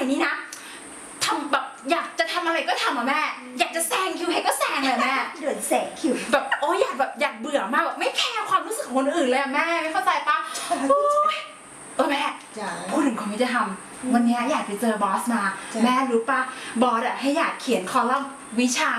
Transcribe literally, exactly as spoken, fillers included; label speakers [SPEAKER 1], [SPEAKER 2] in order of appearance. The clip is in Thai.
[SPEAKER 1] ยนี้นะทำแบบอยากจะทำอะไรก็ทำอ่ะแม่อยากจะแซงคิวให้ก็แซงเลยแม่
[SPEAKER 2] เดินแสงคิว
[SPEAKER 1] แบบโอ้อยากแบบอยากเบื่อมากแบบไม่แคร์ความรู้สึกของคนอื่นเลยอะแม่ไม่เข้าใจปะโอ้ยเออแม่พูดถึงความยุติธรรมวันนี้อยากไปเจอบอสมาแม่รู้ปะบอสอะให้อยากเขียนคอลัมน์วิชา